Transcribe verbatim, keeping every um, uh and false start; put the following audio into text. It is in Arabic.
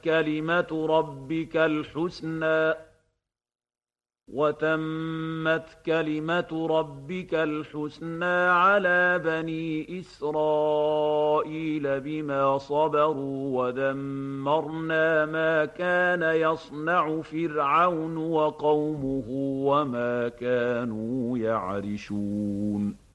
كلمة ربك الحسنى وتمت كلمة ربك الحسنى على بني إسرائيل بما صبروا ودمرنا ما كان يصنع فرعون وقومه وما كانوا يعرشون